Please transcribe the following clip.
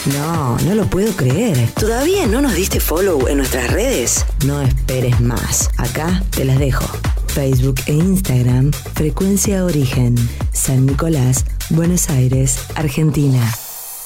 No lo puedo creer. ¿Todavía no nos diste follow en nuestras redes? No esperes más. Acá te las dejo. Facebook e Instagram, Frecuencia Origen, San Nicolás, Buenos Aires, Argentina.